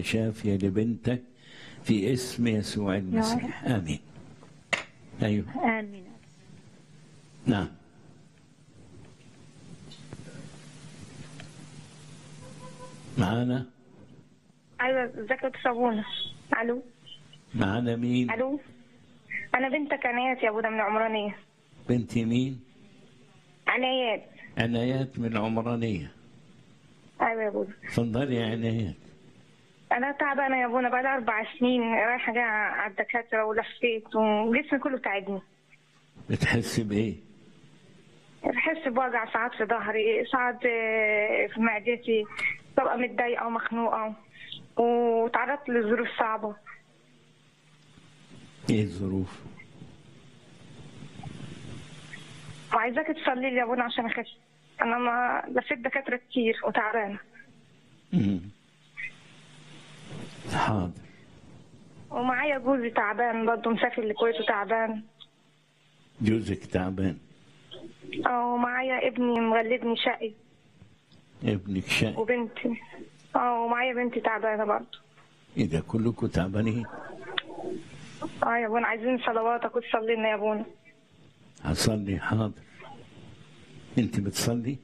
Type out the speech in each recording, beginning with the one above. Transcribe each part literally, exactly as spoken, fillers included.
شافية لبنتك في اسم يسوع المسيح. آمين. أيوه. آمين. نعم. معانا؟ ايوه، ازيك يا دكتور ابونا؟ الو. معانا مين؟ الو. انا بنتك عنايات يا ابونا من العمرانيه. بنتي مين؟ عنايات. عنايات من العمرانيه. ايوه يا ابونا. اتفضلي يا عنايات. انا تعبانه يا ابونا بقالي اربع سنين رايحه جايه على الدكاتره ولفيت وجسمي كله تعبني. بتحسي بايه؟ بحس بوجع ساعات في ظهري، ساعات في معدتي، ببقى متضايقه ومخنوقه وتعرضت لظروف صعبه. ايه الظروف؟ وعايزاك تصلي لي يا ابونا عشان اخف. انا ما لفيت دكاتره كتير وتعبانه. امم حاضر. ومعايا جوزي تعبان برضه، مسافر الكويت وتعبان. جوزك تعبان؟ اه. ومعايا ابني مغلبني شقي. ابنك شقي؟ وبنتي. اه. ومعايا بنتي تعبانه برضه. ايه ده كلكم تعبانين؟ اه يا ابونا، عايزين صلواتك وتصلي لنا يا ابونا. هصلي. حاضر. انت بتصلي؟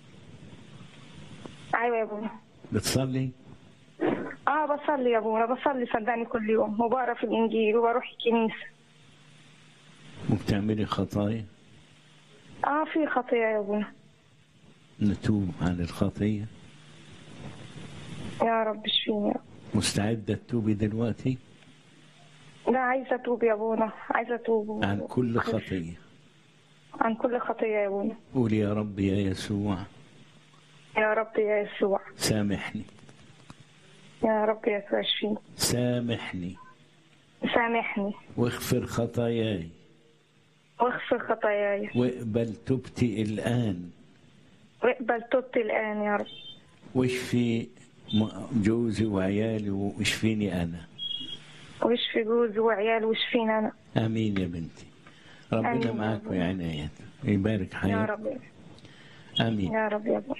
ايوه يا ابونا. بتصلي؟ اه بصلي يا ابونا، بصلي صدقني كل يوم وبقرا في الانجيل وبروح الكنيسه. وبتعملي خطايا؟ اه في خطيه يا ابونا. نتوب عن الخطيه. يا رب اشفيني يا رب. مستعده تتوبي دلوقتي؟ لا عايزه اتوب يا ابونا، عايزه اتوب. عن كل خطيه؟ عن كل خطيه يا ابونا. قولي يا رب يا يسوع. يا رب يا يسوع. سامحني. يا رب يا يسوع اشفيني. سامحني. سامحني. واغفر خطاياي. واغفر خطاياي. واقبل توبتي الآن. واقبل توبتي الآن يا رب. واشفي جوزي وعيالي واشفيني أنا. واشفي جوزي وعيالي واشفيني أنا. آمين يا بنتي. ربنا معاك ويا عنايات. يبارك حياتك. يا رب. آمين. يا رب يا رب.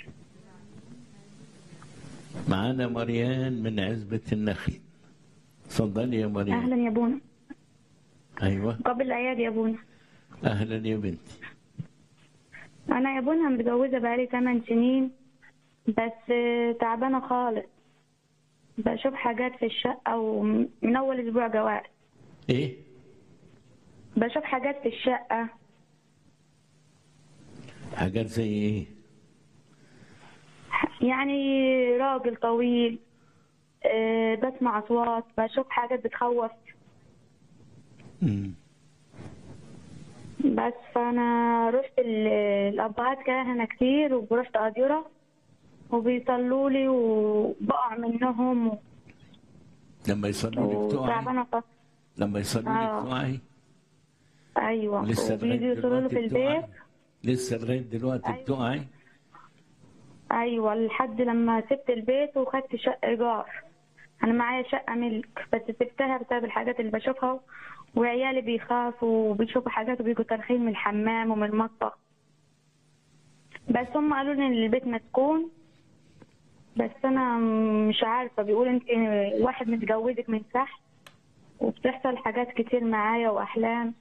معانا مريان من عزبة النخل. اتفضلي يا مريم. اهلا يا بونا. ايوه. قبل الايادي يا بونا. اهلا يا بنتي. انا يا بونا متجوزه بقالي ثمان سنين، بس تعبانه خالص. بشوف حاجات في الشقه ومن اول اسبوع جواز. ايه؟ بشوف حاجات في الشقه. حاجات زي ايه؟ يعني راجل طويل، أه بسمع اصوات، بشوف حاجات بتخوف. امم بس فانا رحت الابهات كهنه كتير ورحت اديره وبيصلوا لي وبقع منهم و... لما يصلوا لك تقعي؟ لما يصلوا آه. لك تقعي؟ ايوه. لسه وبيجوا يصلوا له في البيت. لسه لغايه دلوقتي أيوة. بتقعي؟ ايوه لحد لما سبت البيت وخدت شقه ايجار. انا معايا شقه ملك بس سبتها بسبب الحاجات اللي بشوفها، وعيالي بيخافوا وبيشوفوا حاجات وبيجوا ترخين من الحمام ومن المطبخ. بس هم قالوا لي ان البيت مسكون، بس انا مش عارفه. بيقول انت واحد متجوزك من تحت وبتحصل حاجات كتير معايا واحلام،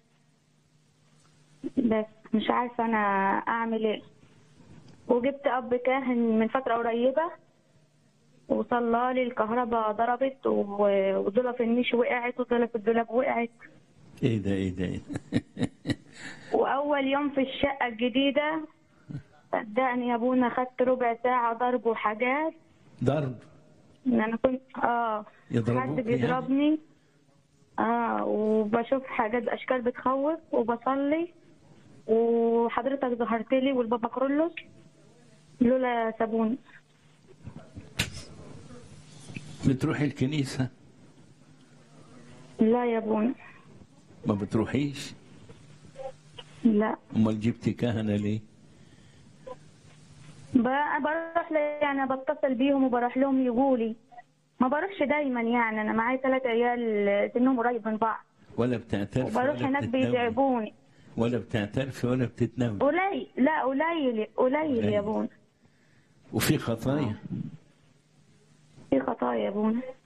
بس مش عارفه انا اعمل ايه. وجبت اب كاهن من فتره قريبه وصلى لي، الكهرباء ضربت وضلف النيش وقعت وضلف الدولاب وقعت. ايه ده ايه ده ايه ده واول يوم في الشقه الجديده صدقني يا ابونا خدت ربع ساعه ضرب وحاجات. ضرب؟ انا كنت اه حد بيضربني. اه وبشوف حاجات اشكال بتخوف وبصلي، وحضرتك ظهرت لي والبابا كرولوس لولا سابوني. بتروحي الكنيسة؟ لا يا ابونا. ما بتروحيش؟ لا. امال جبتي كهنة ليه؟ بروح يعني بتصل بيهم وبروح لهم يقولي، ما بروحش دايما. يعني انا معايا ثلاث عيال سنهم قريب من بعض. ولا بتعترفي؟ وبروح هناك بيتعبوني. ولا بتعترفي ولا بتتناولي؟ قليل. لا قليل قليل يا ابونا. وفي خطايا؟ في خطايا يا ابونا.